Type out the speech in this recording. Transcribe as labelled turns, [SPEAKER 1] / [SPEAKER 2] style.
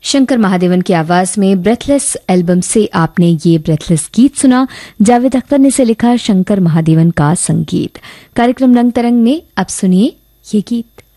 [SPEAKER 1] शंकर महादेवन की आवाज में ब्रेथलेस एल्बम से आपने ये ब्रेथलेस गीत सुना। जावेद अख्तर ने इसे लिखा, शंकर महादेवन का संगीत। कार्यक्रम रंग तरंग में अब सुनिए ये गीत।